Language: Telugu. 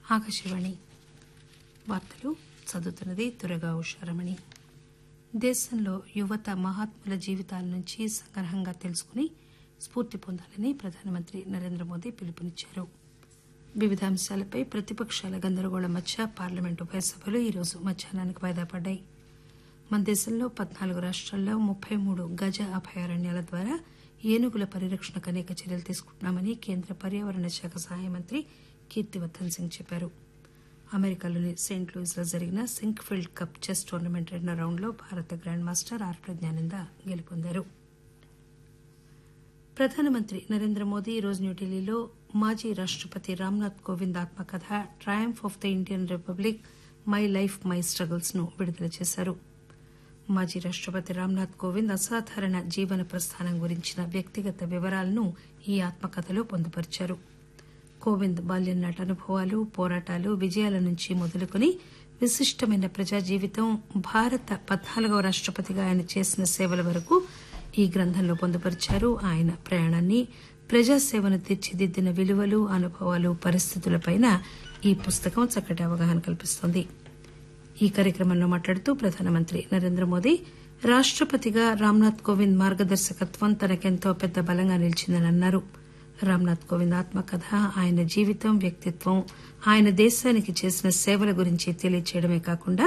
ఆకాశవాణి వార్తలు చదువుతున్నది దుర్గా ఉషారమణి. దేశంలో యువత మహాత్ముల జీవితాల నుంచి సంగ్రహంగా తెలుసుకుని స్ఫూర్తి పొందాలని ప్రధానమంత్రి నరేంద్రమోదీ పిలుపునిచ్చారు. వివిధ అంశాలపై ప్రతిపకాల గందరగోళం మధ్య పార్లమెంటు ఉభయ సభలు ఈరోజు మధ్యాహ్నానికి వాయిదా పడ్డాయి. మన దేశంలో 14 రాష్టాల్లో 33 గజ అభయారణ్యాల ద్వారా ఏనుగుల పరిరక్షణకు అనేక చర్యలు తీసుకుంటున్నామని కేంద్ర పర్యావరణ శాఖ సహాయ మంత్రి కీర్తివర్దన్ సింగ్ చెప్పారు. అమెరికాలోని సెయింట్ లూయిస్ లో జరిగిన సింక్ఫీల్డ్ కప్ చెస్ టోర్నమెంట్ రెండో రౌండ్లో భారత గ్రాండ్ మాస్టర్ ఆర్ ప్రజ్ఞానంద గెలుపొందారు. ప్రధానమంత్రి నరేంద్రమోదీ ఈరోజు న్యూఢిల్లీలో మాజీ రాష్టపతి రామ్నాథ్ కోవింద్ ఆత్మకథ Triumph of the Indian republic my life my struggles ను విడుదల చేశారు. మాజీ రాష్టపతి రామ్నాథ్ కోవింద్ అసాధారణ జీవన ప్రస్థానం గురించిన వ్యక్తిగత వివరాలను ఈ ఆత్మకథలో పొందుపరిచారు. కోవింద్ బాల్యం నాటి అనుభవాలు, పోరాటాలు, విజయాల నుంచి మొదలుకుని విశిష్టమైన ప్రజా జీవితం, భారత 14వ రాష్టపతిగా ఆయన చేసిన సేవల వరకు ఈ గ్రంథంలో పొందుపరిచారు. ఆయన ప్రయాణాన్ని, ప్రజాసేవను తీర్చిదిద్దిన విలువలు, అనుభవాలు, పరిస్థితులపై ఈ పుస్తకం చక్కటి అవగాహన కల్పిస్తోంది. ఈ కార్యక్రమంలో మాట్లాడుతూ ప్రధానమంత్రి నరేంద్రమోదీ రాష్టపతిగా రామ్నాథ్ కోవింద్ మార్గదర్శకత్వం తనకెంతో పెద్ద బలంగా నిలిచిందని అన్నారు. రామ్నాథ్ కోవింద్ ఆత్మకథ ఆయన జీవితం, వ్యక్తిత్వం, ఆయన దేశానికి చేసిన సేవల గురించి తెలియచేయడమే కాకుండా